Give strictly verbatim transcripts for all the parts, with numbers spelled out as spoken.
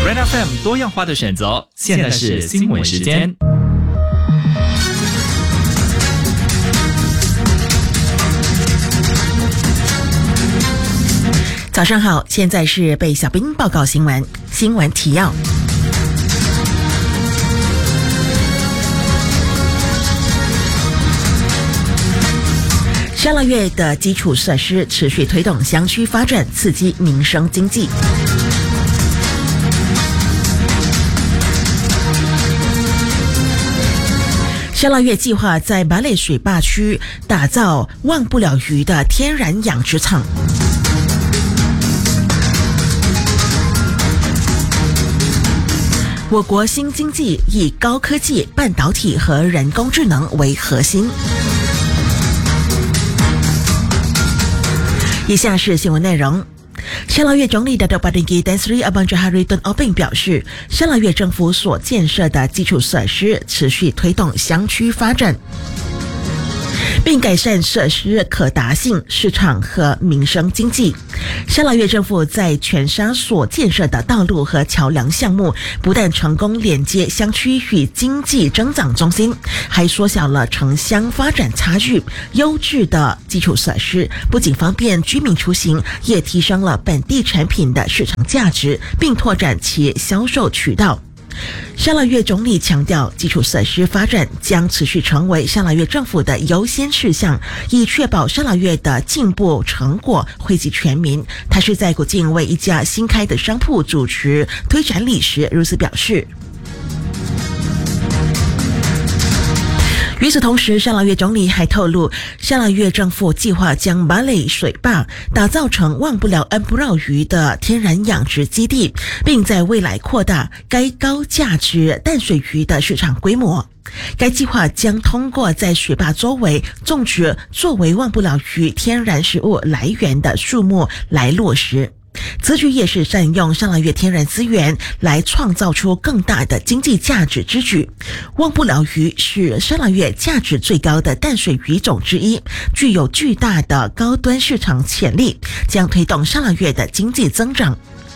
Red F M 多样化的选择，现在是新闻时间。 早上好，现在是被小兵报告新闻。新闻提要：沙拉越的基础设施持续推动乡区发展，刺激民生经济。沙拉越计划在马累水坝区打造忘不了鱼的天然养殖场。我国新经济以高科技、半导体和人工智能为核心。以下是新闻内容。沙拉越总理 Datuk Patinggi Tan Sri Abang Johari Tun Openg 表示，沙拉越政府所建设的基础设施持续推动乡区发展，并改善设施可达性、市场和民生经济。沙拉越政府在全沙所建设的道路和桥梁项目，不但成功连接乡区与经济增长中心，还缩小了城乡发展差距。优质的基础设施不仅方便居民出行，也提升了本地产品的市场价值，并拓展其销售渠道。沙拉越总理强调，基础设施发展将持续成为沙拉越政府的优先事项，以确保沙拉越的进步成果惠及全民。他是在古晋为一家新开的商铺主持推展礼时如此表示。与此同时，沙拉越总理还透露，沙拉越政府计划将马累水坝打造成忘不了恩不绕鱼的天然养殖基地，并在未来扩大该高价值淡水鱼的市场规模。该计划将通过在水坝周围种植作为忘不了鱼天然食物来源的树木来落实。此举也是善用沙拉越天然资源来创造出更大的经济价值之举。忘不了鱼是沙拉越价值最高的淡水鱼种之一，具有巨大的高端市场潜力，将推动沙拉越的经济增长。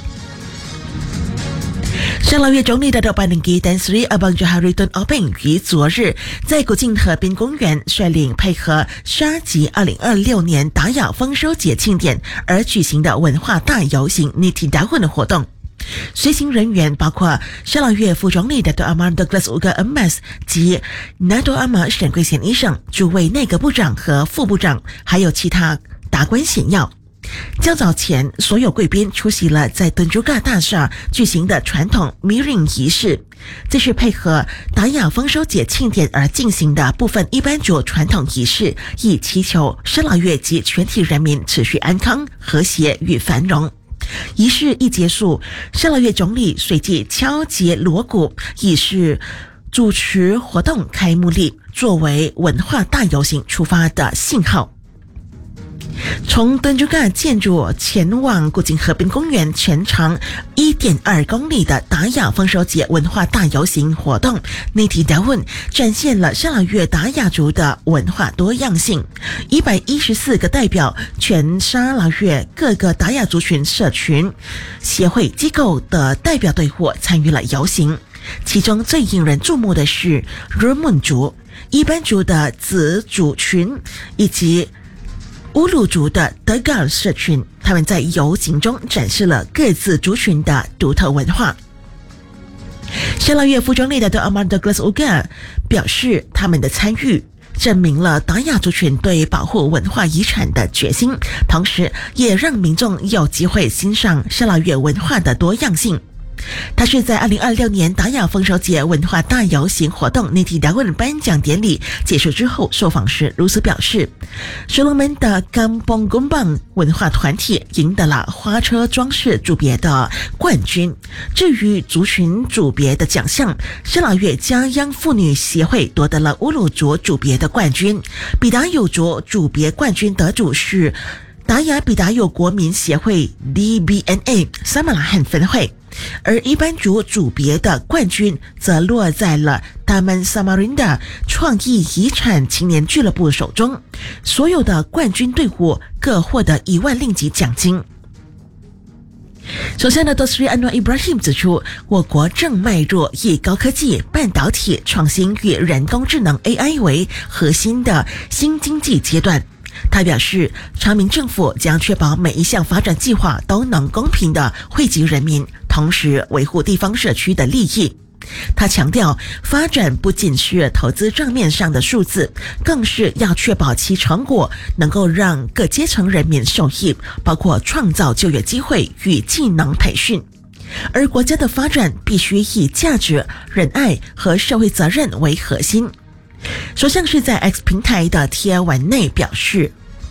沙拉越总理 Datuk Patinggi Tan Sri Abang Johari Tun Openg 于昨日在古晋河滨公园率领配合沙吉二零二六年达雅丰收节庆典而举行的文化大游行 Niti Dahun 的活动。随行人员包括沙拉越副总理 Datuk Amar Douglas Uga Emas 及 Datuk Amar 沈桂贤医生、诸位内阁部长和副部长，还有其他达官显要。较早前，所有贵宾出席了在敦珠嘎大厦举行的传统 Miring 仪式，这是配合达雅丰收节庆典而进行的部分一般族传统仪式，以祈求沙拉越及全体人民持续安康、和谐与繁荣。仪式一结束，沙拉越总理随即敲击锣鼓，以示主持活动开幕礼，作为文化大游行出发的信号。从敦珠嘎建筑前往古晋河滨公园，全长 一点二公里的达雅丰收节文化大游行活动 Niti Dahun 展现了沙拉越达雅族的文化多样性。一百一十四个代表全沙拉越各个达雅族群社群协会机构的代表队伍参与了游行，其中最引人注目的是日mun族、一般族的子族群以及乌鲁族的德嘎尔社群，他们在游行中展示了各自族群的独特文化。沙拉越副总理的 Amar Douglas Uga 表示，他们的参与证明了达雅族群对保护文化遗产的决心，同时也让民众有机会欣赏沙拉越文化的多样性。他是在二零二六年达雅丰收节文化大游行活动 Niti Dahun 颁奖典礼结束之后受访时如此表示，所罗门的 Kampung Gombang 文化团体赢得了花车装饰组别的冠军。至于族群组别的奖项，沙拉越家央妇女协会夺得了乌鲁族组别的冠军，比达友族组别冠军得主是达雅比达友国民协会 D B N A 萨马拉罕分会，而一般族组别的冠军则落在了Taman Samarinda 创意遗产青年俱乐部手中。所有的冠军队伍各获得一万令吉奖金。 首相的 Dosri Anwar Ibrahim 指出，我国正迈入以高科技、半导体创新与人工智能 A I 为核心的新经济阶段。他表示，长明政府将确保每一项发展计划都能公平地惠及人民，同时维护地方社区的利益。他强调，发展不仅是投资账面上的数字，更是要确保其成果能够让各阶层人民受益，包括创造就业机会与技能培训。而国家的发展必须以价值、仁爱和社会责任为核心。首相是在 X 平台的贴文内表示。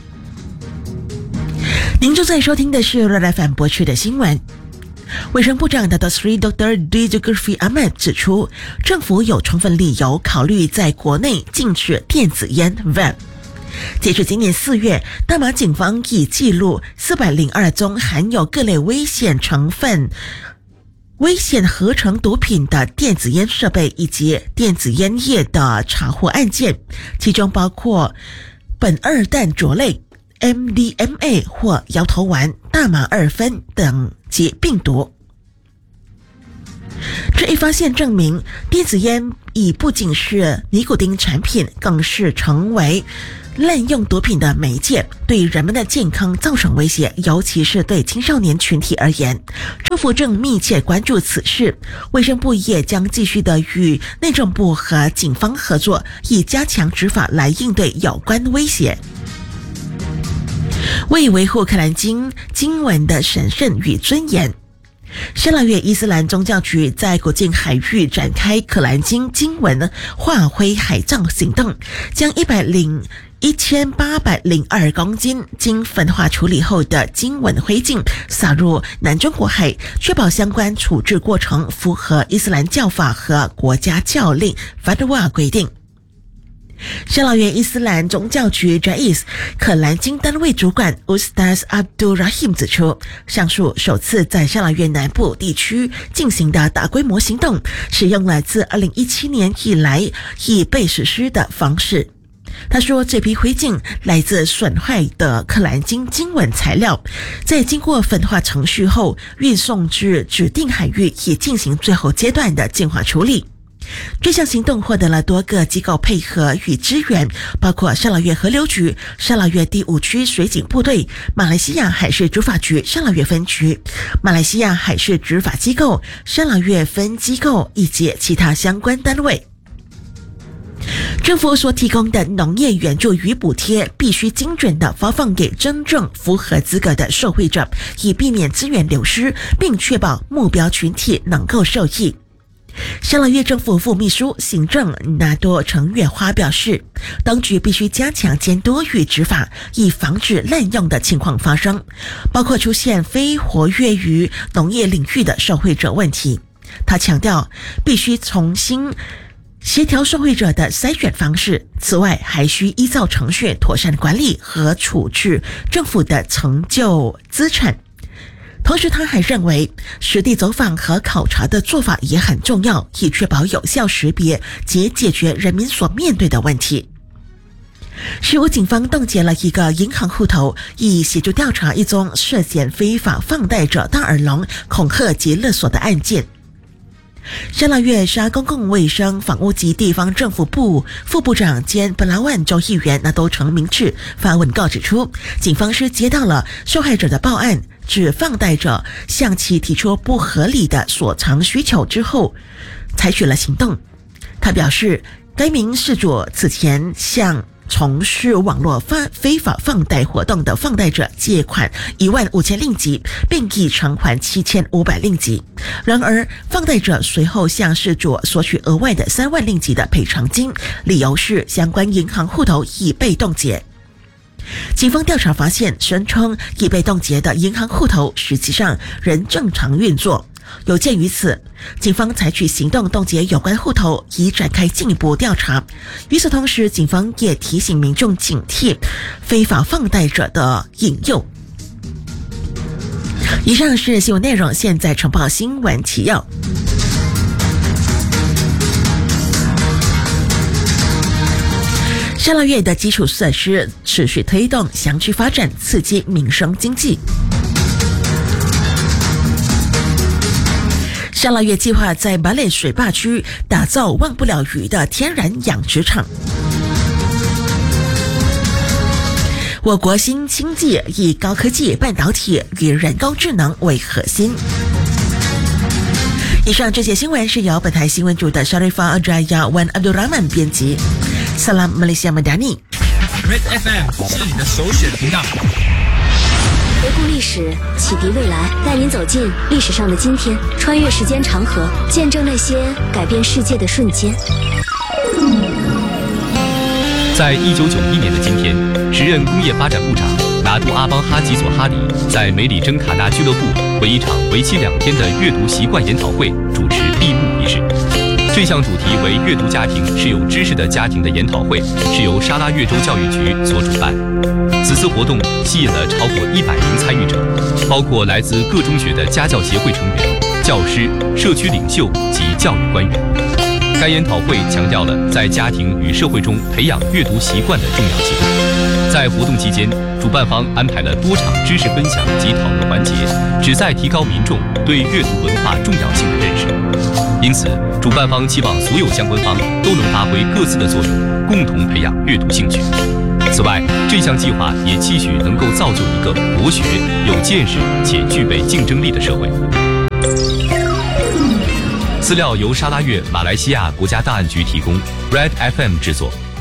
您正在收听的是热来反播出的新闻。卫生部长的 Dosri Doktor D Zulkifli Ahmad 指出，政府有充分理由考虑在国内禁止电子烟 vape。截至今年四月，大马警方已记录四百零二宗含有各类危险成分、危险合成毒品的电子烟设备以及电子烟叶的查获案件，其中包括苯二氮卓类、M D M A 或摇头丸、大麻二酚等及病毒。这一发现证明，电子烟已不仅是尼古丁产品，更是成为滥用毒品的媒介，对人们的健康造成威胁，尤其是对青少年群体而言。政府正密切关注此事，卫生部也将继续的与内政部和警方合作，以加强执法来应对有关威胁。为维护可兰经经文的神圣与尊严，沙拉越伊斯兰宗教局在国境海域展开可兰经经文化灰海葬行动，将一百零一千八百零二公斤经焚化处理后的经文灰烬撒入南中国海，确保相关处置过程符合伊斯兰教法和国家教令 Fatwa 规定。沙拉越伊斯兰宗教局 Jais 可兰经单位主管 Ustaz Abdul Rahim 指出，上述首次在沙拉越南部地区进行的大规模行动，使用了自二零一七年以来已被实施的方式。他说，这批灰烬来自损坏的可兰经经文材料，在经过焚化程序后运送至指定海域，以进行最后阶段的净化处理。这项行动获得了多个机构配合与支援，包括沙拉越河流局、沙拉越第五区水警部队、马来西亚海事执法局沙拉越分局、马来西亚海事执法机构沙拉越分机构以及其他相关单位。政府所提供的农业援助与补贴必须精准地发放给真正符合资格的受惠者，以避免资源流失，并确保目标群体能够受益。沙拉越政府副秘书行政纳多程月花表示，当局必须加强监督与执法，以防止滥用的情况发生，包括出现非活跃于农业领域的受惠者问题。他强调，必须重新协调受惠者的筛选方式，此外还需依照程序妥善管理和处置政府的成就资产。同时他还认为，实地走访和考察的做法也很重要，以确保有效识别及解决人民所面对的问题。十五警方冻结了一个银行户头，以协助调查一宗涉嫌非法放贷者大耳窿恐吓及勒索的案件。沙拉越沙公共卫生房屋及地方政府部副部长兼本拉万州议员纳多程明智发文告指出，警方是接到了受害者的报案，指放贷者向其提出不合理的索偿需求之后，采取了行动。他表示，该名事主此前向从事网络非法放贷活动的放贷者借款一万五千令吉，并已偿还七千五百令吉。然而，放贷者随后向事主索取额外的三万令吉的赔偿金，理由是相关银行户头已被冻结。警方调查发现，声称已被冻结的银行户头实际上仍正常运作。有鉴于此，警方采取行动冻结有关户头，以展开进一步调查。与此同时，警方也提醒民众警惕非法放贷者的引诱。以上是新闻内容，现在呈报新闻提要。沙拉越的基础设施持续推动乡区发展，刺激民生经济。 沙拉越计划在马累水坝区打造忘不了鱼的天然养殖场。我国新经济以高科技、半导体与人工智能为核心。以上这些新闻是由本台新闻组的 Sharifah Adraya Wan Abdul Rahman 编辑。Salam Malaysia Madani。 Red F M 是你的首选频道。 回顾历史，启迪未来，带您走进历史上的今天，穿越时间长河，见证那些改变世界的瞬间。 在一九九一年的今天，时任工业发展部长拿督阿邦哈吉佐哈里在梅里真卡纳俱乐部为一场为期两天的阅读习惯研讨会主持闭幕仪式。这项主题为“阅读家庭是有知识的家庭”的研讨会是由沙拉越州教育局所主办。此次活动吸引了超过一百名参与者，包括来自各中学的家教协会成员、教师、社区领袖及教育官员。该研讨会强调了在家庭与社会中培养阅读习惯的重要性。在活动期间，主办方安排了多场知识分享及讨论环节，旨在提高民众对阅读文化重要性的认识。因此，主办方期望所有相关方都能发挥各自的作用，共同培养阅读兴趣。此外，这项计划也期许能够造就一个博学、有见识且具备竞争力的社会。资料由沙拉越马来西亚国家档案局提供 ，Red F M 制作。